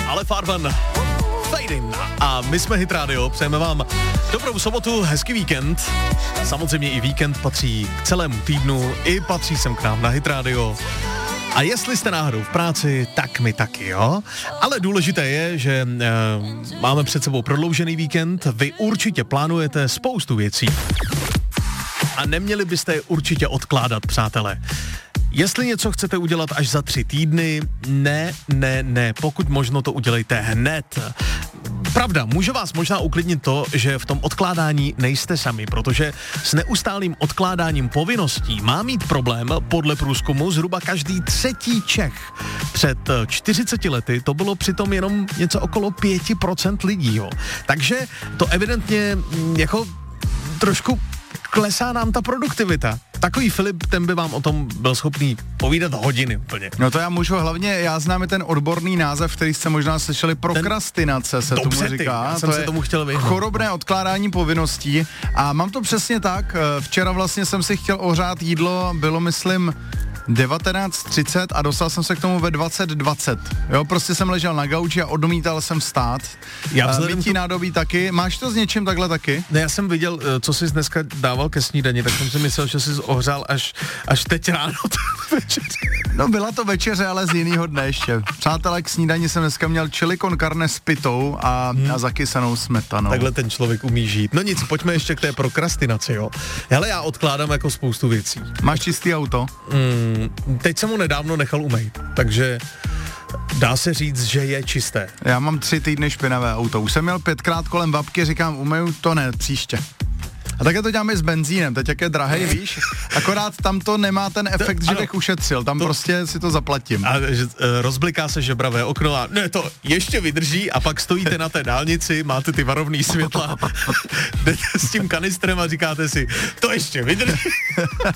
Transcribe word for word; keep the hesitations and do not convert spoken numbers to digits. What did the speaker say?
Ale Farban, Fading. A my jsme Hit Radio, přejeme vám dobrou sobotu, hezký víkend. Samozřejmě i víkend patří k celému týdnu, i patří sem k nám na Hit Radio. A jestli jste náhodou v práci, tak my taky, jo? Ale důležité je, že e, máme před sebou prodloužený víkend, vy určitě plánujete spoustu věcí. A neměli byste je určitě odkládat, přátelé. Jestli něco chcete udělat až za tři týdny, ne, ne, ne, pokud možno to udělejte hned. Pravda, může vás možná uklidnit to, že v tom odkládání nejste sami, protože s neustálým odkládáním povinností má mít problém podle průzkumu zhruba každý třetí Čech. Před čtyřiceti lety to bylo přitom jenom něco okolo pět procent lidí, jo. Takže to evidentně jako trošku klesá nám ta produktivita. Takový Filip, ten by vám o tom byl schopný povídat hodiny úplně. No to já můžu, hlavně já znám ten odborný název, který jste možná slyšeli, prokrastinace se Dobře, tomu říká. Ty, já jsem to se tomu chtěl vyhnout. Chorobné odkládání povinností a mám to přesně tak, včera vlastně jsem si chtěl ohřát jídlo, bylo myslím devatenáct třicet a dostal jsem se k tomu ve dvacet dvacet. Jo, prostě jsem ležel na gauči a odmítal jsem vstát. Já Mytí nádobí taky. Máš to s něčím takhle taky? Ne, já jsem viděl, co jsi dneska dával ke snídani, tak jsem si myslel, že jsi ohřál až, až teď ráno. No byla to večeře, ale z jinýho dne ještě. Přátelé, k snídani jsem dneska měl chili con carne s pitou a, hmm. a zakysanou smetanou. Takhle ten člověk umí žít. No nic, pojďme ještě k té prokrastinaci, jo. Hele, já odkládám jako spoustu věcí. Máš čistý auto? Hmm, teď jsem mu nedávno nechal umýt, takže dá se říct, že je čisté. Já mám tři týdny špinavé auto. Už jsem měl pětkrát kolem babky, říkám, umeju to ne, příště. A také to děláme s benzínem, teď jak je drahej, víš, akorát tam to nemá ten efekt, to, že bych ušetřil, tam to, prostě si to zaplatím. A že, rozbliká se žebravé okno a ne, to ještě vydrží a pak stojíte na té dálnici, máte ty varovný světla, jdete s tím kanistrem a říkáte si, to ještě vydrží.